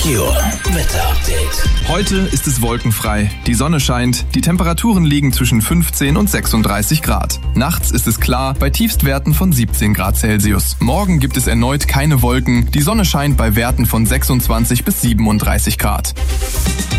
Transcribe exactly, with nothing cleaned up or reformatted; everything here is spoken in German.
Pure Wetter Update. Heute ist es wolkenfrei, die Sonne scheint, die Temperaturen liegen zwischen fünfzehn und sechsunddreißig Grad. Nachts ist es klar bei Tiefstwerten von siebzehn Grad Celsius. Morgen gibt es erneut keine Wolken, die Sonne scheint bei Werten von sechsundzwanzig bis siebenunddreißig Grad.